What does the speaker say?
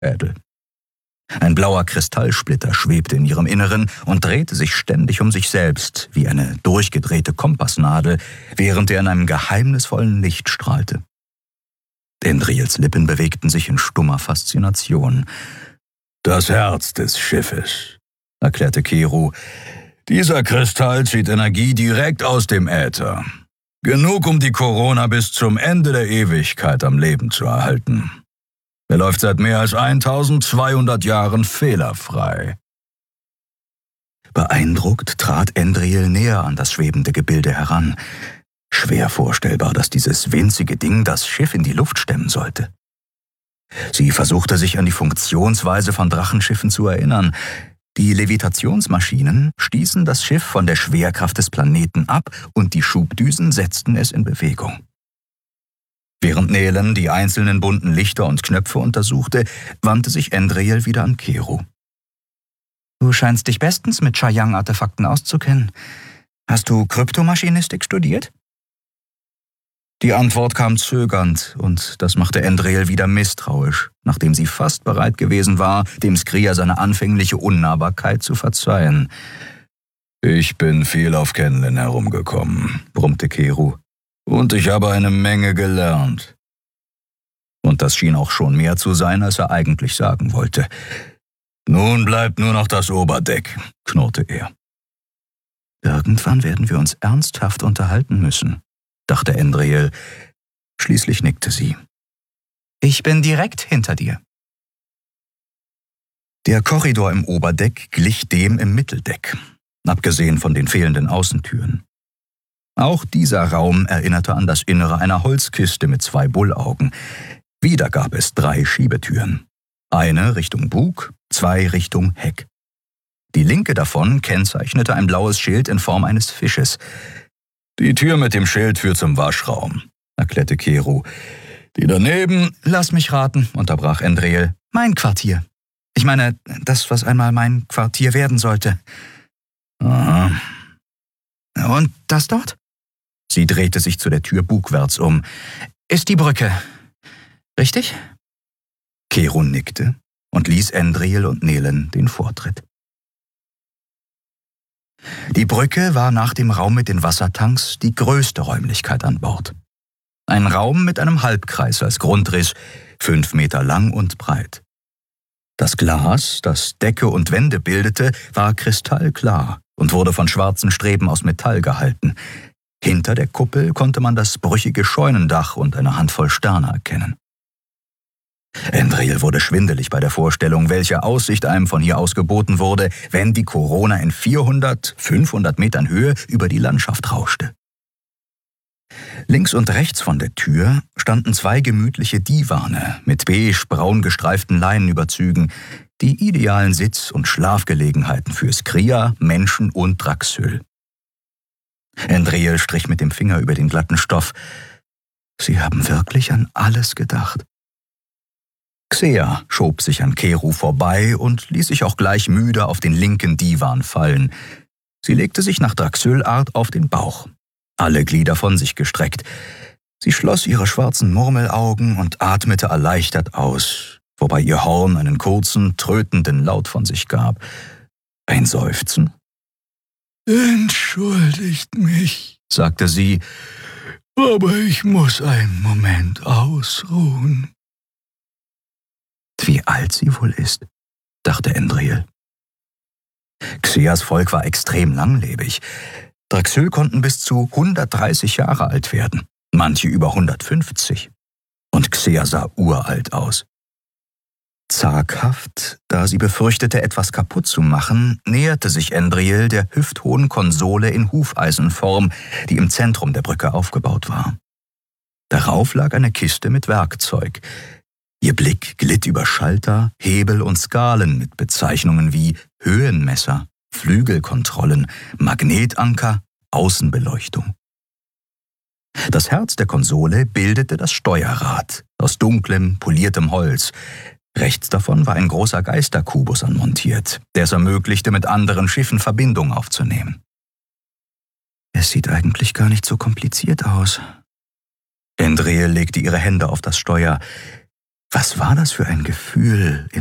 Ädel. Ein blauer Kristallsplitter schwebte in ihrem Inneren und drehte sich ständig um sich selbst, wie eine durchgedrehte Kompassnadel, während er in einem geheimnisvollen Licht strahlte. Endriels Lippen bewegten sich in stummer Faszination. »Das Herz des Schiffes«, erklärte Keru. »Dieser Kristall zieht Energie direkt aus dem Äther. Genug, um die Corona bis zum Ende der Ewigkeit am Leben zu erhalten. Er läuft seit mehr als 1200 Jahren fehlerfrei.« Beeindruckt trat Endriel näher an das schwebende Gebilde heran. Schwer vorstellbar, dass dieses winzige Ding das Schiff in die Luft stemmen sollte. Sie versuchte sich an die Funktionsweise von Drachenschiffen zu erinnern. Die Levitationsmaschinen stießen das Schiff von der Schwerkraft des Planeten ab und die Schubdüsen setzten es in Bewegung. Während Nelen die einzelnen bunten Lichter und Knöpfe untersuchte, wandte sich Endriel wieder an Keru. »Du scheinst dich bestens mit Chayang-Artefakten auszukennen. Hast du Kryptomaschinistik studiert?« Die Antwort kam zögernd, und das machte Endriel wieder misstrauisch, nachdem sie fast bereit gewesen war, dem Skria seine anfängliche Unnahbarkeit zu verzeihen. »Ich bin viel auf Kenlen herumgekommen«, brummte Keru. »Und ich habe eine Menge gelernt.« Und das schien auch schon mehr zu sein, als er eigentlich sagen wollte. »Nun bleibt nur noch das Oberdeck«, knurrte er. »Irgendwann werden wir uns ernsthaft unterhalten müssen«, dachte Endriel. Schließlich nickte sie. »Ich bin direkt hinter dir.« Der Korridor im Oberdeck glich dem im Mitteldeck, abgesehen von den fehlenden Außentüren. Auch dieser Raum erinnerte an das Innere einer Holzkiste mit 2 Bullaugen. Wieder gab es 3 Schiebetüren. Eine Richtung Bug, 2 Richtung Heck. Die linke davon kennzeichnete ein blaues Schild in Form eines Fisches. »Die Tür mit dem Schild führt zum Waschraum«, erklärte Keru. »Die daneben...« »Lass mich raten«, unterbrach Endriel. »Mein Quartier. Ich meine, das, was einmal mein Quartier werden sollte.« »Aha.« »Und das dort?« Sie drehte sich zu der Tür bugwärts um. »Ist die Brücke. Richtig?« Keru nickte und ließ Endriel und Nelen den Vortritt. Die Brücke war nach dem Raum mit den Wassertanks die größte Räumlichkeit an Bord. Ein Raum mit einem Halbkreis als Grundriss, 5 Meter lang und breit. Das Glas, das Decke und Wände bildete, war kristallklar und wurde von schwarzen Streben aus Metall gehalten. Hinter der Kuppel konnte man das brüchige Scheunendach und eine Handvoll Sterne erkennen. Endriel wurde schwindelig bei der Vorstellung, welche Aussicht einem von hier aus geboten wurde, wenn die Corona in 400, 500 Metern Höhe über die Landschaft rauschte. Links und rechts von der Tür standen 2 gemütliche Divane mit beige-braun gestreiften Leinenüberzügen, die idealen Sitz- und Schlafgelegenheiten für Skria, Menschen und Draxyl. Endriel strich mit dem Finger über den glatten Stoff. Sie haben wirklich an alles gedacht. Xea schob sich an Keru vorbei und ließ sich auch gleich müde auf den linken Divan fallen. Sie legte sich nach Draxyl-Art auf den Bauch, alle Glieder von sich gestreckt. Sie schloss ihre schwarzen Murmelaugen und atmete erleichtert aus, wobei ihr Horn einen kurzen, trötenden Laut von sich gab. Ein Seufzen. »Entschuldigt mich«, sagte sie, »aber ich muss einen Moment ausruhen.« Wie alt sie wohl ist, dachte Endriel. Xeas Volk war extrem langlebig. Draxyl konnten bis zu 130 Jahre alt werden, manche über 150. Und Xea sah uralt aus. Zaghaft, da sie befürchtete, etwas kaputt zu machen, näherte sich Endriel der hüfthohen Konsole in Hufeisenform, die im Zentrum der Brücke aufgebaut war. Darauf lag eine Kiste mit Werkzeug. Ihr Blick glitt über Schalter, Hebel und Skalen mit Bezeichnungen wie Höhenmesser, Flügelkontrollen, Magnetanker, Außenbeleuchtung. Das Herz der Konsole bildete das Steuerrad aus dunklem, poliertem Holz. Rechts davon war ein großer Geisterkubus anmontiert, der es ermöglichte, mit anderen Schiffen Verbindung aufzunehmen. Es sieht eigentlich gar nicht so kompliziert aus. Endriel legte ihre Hände auf das Steuer. Was war das für ein Gefühl,